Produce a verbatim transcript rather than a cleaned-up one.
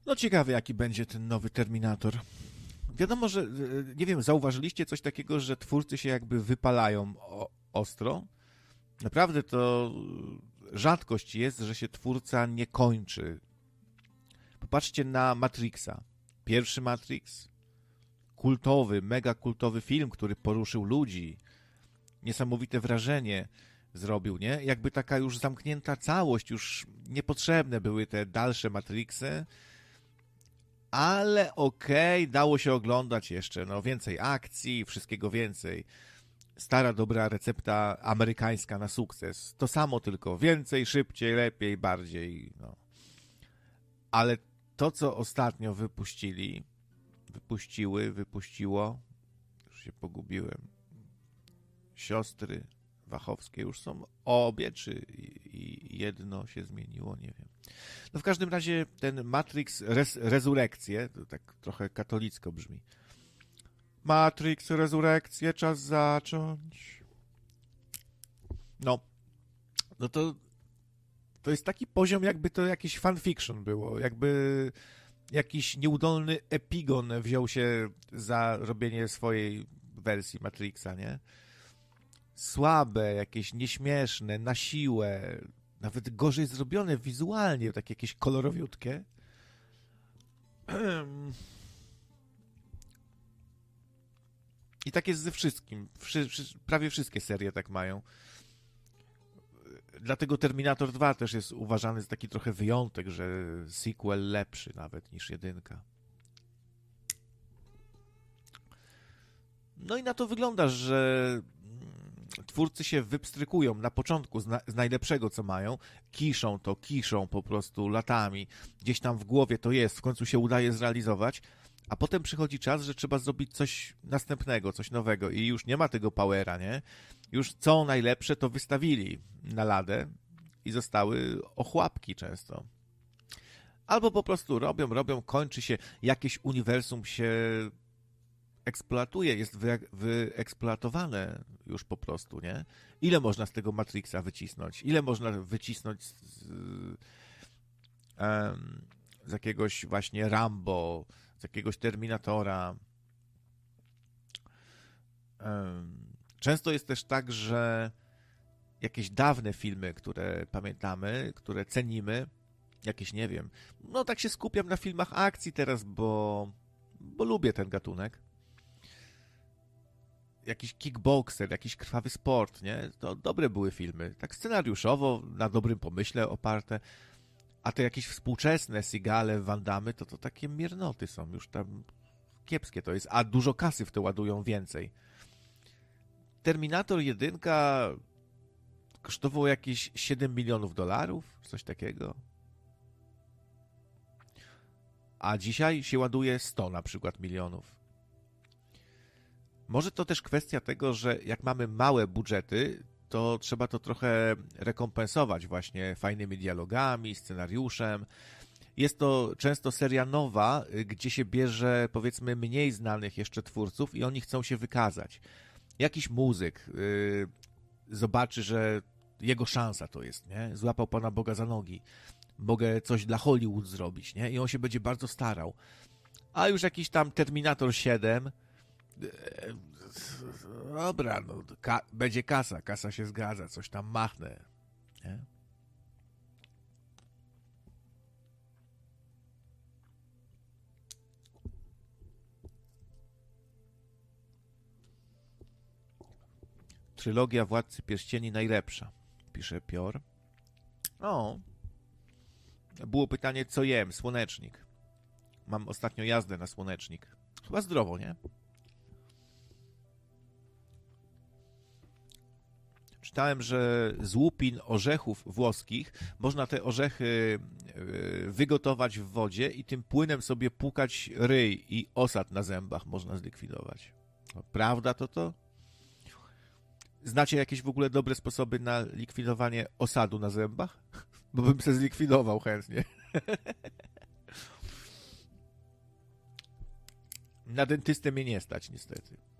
No ciekawy, jaki będzie ten nowy Terminator. Wiadomo, że, nie wiem, zauważyliście coś takiego, że twórcy się jakby wypalają o, ostro? Naprawdę to rzadkość jest, że się twórca nie kończy. Popatrzcie na Matrixa. Pierwszy Matrix. Kultowy, mega kultowy film, który poruszył ludzi. Niesamowite wrażenie zrobił, nie? Jakby taka już zamknięta całość, już niepotrzebne były te dalsze Matrixy, ale okej, okay, dało się oglądać jeszcze, no więcej akcji, wszystkiego więcej. Stara, dobra recepta amerykańska na sukces. To samo tylko, więcej, szybciej, lepiej, bardziej, no. Ale to, co ostatnio wypuścili, wypuściły, wypuściło, już się pogubiłem, siostry Wachowskie już są obie, czy jedno się zmieniło, nie wiem. No w każdym razie ten Matrix Res- Rezurekcję, to tak trochę katolicko brzmi. Matrix Rezurekcję, czas zacząć. No, no to to jest taki poziom, jakby to jakiś fanfiction było, jakby jakiś nieudolny epigon wziął się za robienie swojej wersji Matrixa, nie? Słabe, jakieś nieśmieszne, na siłę, nawet gorzej zrobione wizualnie, takie jakieś kolorowiutkie. I tak jest ze wszystkim. Wszy, wszy, prawie wszystkie serie tak mają. Dlatego Terminator dwa też jest uważany za taki trochę wyjątek, że sequel lepszy nawet niż jedynka. No i na to wygląda, że twórcy się wypstrykują na początku z, na, z najlepszego, co mają, kiszą to, kiszą po prostu latami, gdzieś tam w głowie to jest, w końcu się udaje zrealizować, a potem przychodzi czas, że trzeba zrobić coś następnego, coś nowego i już nie ma tego powera, nie? Już co najlepsze to wystawili na ladę i zostały ochłapki często. Albo po prostu robią, robią, kończy się, jakieś uniwersum się eksploatuje, jest wy, wyeksploatowane już po prostu, nie? Ile można z tego Matrixa wycisnąć? Ile można wycisnąć z, z, um, z jakiegoś właśnie Rambo, z jakiegoś Terminatora? Um, często jest też tak, że jakieś dawne filmy, które pamiętamy, które cenimy, jakieś, nie wiem, no tak się skupiam na filmach akcji teraz, bo, bo lubię ten gatunek. Jakiś Kickboxer, jakiś Krwawy Sport, nie? To dobre były filmy. Tak scenariuszowo, na dobrym pomyśle oparte. A te jakieś współczesne Seagale, Van Damme, to to takie miernoty są. Już tam kiepskie to jest. A dużo kasy w to ładują więcej. Terminator jeden kosztował jakieś siedem milionów dolarów, coś takiego. A dzisiaj się ładuje sto na przykład milionów. Może to też kwestia tego, że jak mamy małe budżety, to trzeba to trochę rekompensować właśnie fajnymi dialogami, scenariuszem. Jest to często seria nowa, gdzie się bierze, powiedzmy, mniej znanych jeszcze twórców i oni chcą się wykazać. Jakiś muzyk yy, zobaczy, że jego szansa to jest, nie? Złapał Pana Boga za nogi. Mogę coś dla Hollywood zrobić, nie? I on się będzie bardzo starał. A już jakiś tam Terminator siedem... Dobra, no, ka- będzie kasa, kasa się zgadza, coś tam machnę, nie? Trylogia Władcy Pierścieni najlepsza, pisze Pior. O, było pytanie, co jem? Słonecznik. Mam ostatnio jazdę na słonecznik. Chyba zdrowo, nie? Czytałem, że z łupin orzechów włoskich można te orzechy wygotować w wodzie i tym płynem sobie płukać ryj i osad na zębach można zlikwidować. Prawda to to? Znacie jakieś w ogóle dobre sposoby na likwidowanie osadu na zębach? Bo bym se zlikwidował chętnie. Na dentystę mnie nie stać niestety.